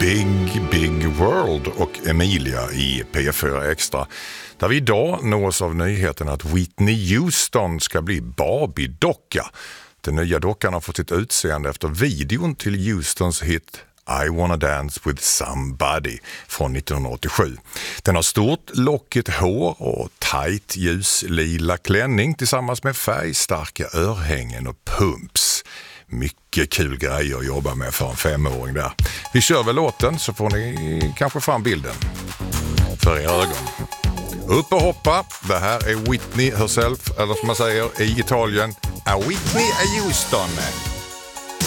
Big World och Emilia i P4 Extra, där vi idag nås av nyheten att Whitney Houston ska bli Barbie-docka. Den nya dockan har fått sitt utseende efter videon till Houstons hit I Wanna Dance With Somebody från 1987. Den har stort, lockigt hår och tight ljuslila klänning tillsammans med färgstarka örhängen och pumps. Mycket kul grejer att jobba med för en 5-åring där. Vi kör väl låten så får ni kanske fram bilden för era ögon. Upp och hoppa, det här är Whitney herself, eller som man säger i Italien, Whitney Houston.